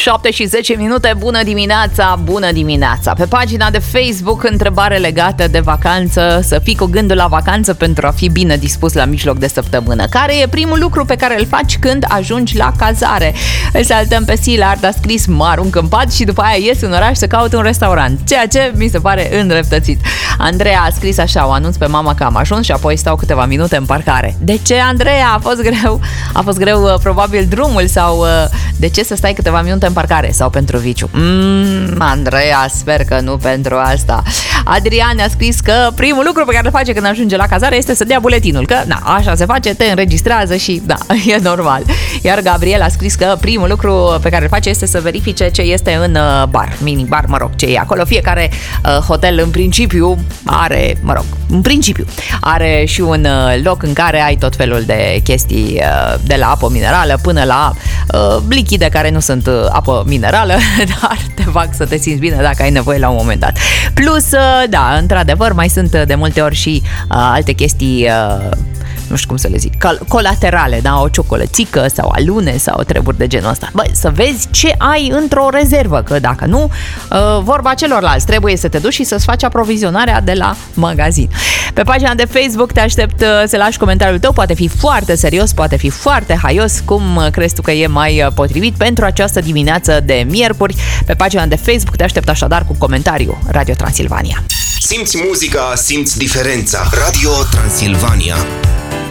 7 și 10 minute, bună dimineața, bună dimineața. Pe pagina de Facebook, întrebare legată de vacanță, să fii cu gândul la vacanță pentru a fi bine dispus la mijloc de săptămână. Care e primul lucru pe care îl faci când ajungi la cazare? Îl saltăm pe Silard, a scris mă arunc în pat și după aia ies în oraș să caut un restaurant, ceea ce mi se pare îndreptățit. Andreea a scris așa, o anunț pe mama că am ajuns și apoi stau câteva minute în parcare. De ce, Andreea? A fost greu? A fost greu probabil drumul sau de ce să stai câteva minute în parcare? Sau pentru viciu? Andreea, sper că nu pentru asta. Adrian a scris că primul lucru pe care îl face când ajunge la cazare este să dea buletinul, că na, așa se face, te înregistrează și da, e normal. Iar Gabriel a scris că primul lucru pe care îl face este să verifice ce este în bar, mini-bar, mă rog, ce e acolo. Fiecare hotel în principiu are, în principiu are și un loc în care ai tot felul de chestii, de la apă minerală până la lichide care nu sunt apă minerală, dar te fac să te simți bine dacă ai nevoie la un moment dat. Plus, da, într-adevăr, mai sunt de multe ori și alte chestii, nu știu cum să le zic, colaterale, da, o ciocolățică sau alune sau treburi de genul ăsta. Băi, să vezi ce ai într-o rezervă, că dacă nu, vorba celorlalți, trebuie să te duci și să-ți faci aprovizionarea de la magazin. Pe pagina de Facebook te aștept să lași comentariul tău, poate fi foarte serios, poate fi foarte haios, cum crezi tu că e mai potrivit pentru această dimineață de miercuri. Pe pagina de Facebook te aștept așadar cu comentariu Radio Transilvania. Simți muzica, simți diferența. Radio Transilvania.